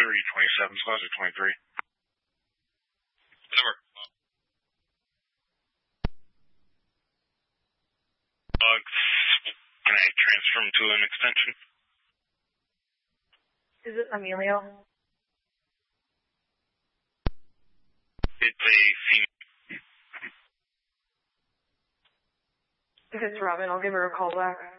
3027, Plaza 23. Over. Can I transfer him to an extension? Is it Emilio? It's a female. If it's Robin, I'll give her a call back.